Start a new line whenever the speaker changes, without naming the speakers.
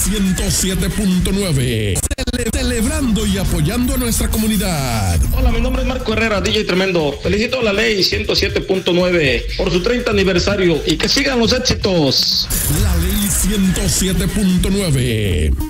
107.9. Celebrando y apoyando a nuestra comunidad.
Hola, mi nombre es Marco Herrera, DJ Tremendo. Felicito a la ley 107.9 por su 30 aniversario y que sigan los éxitos.
La ley 107.9.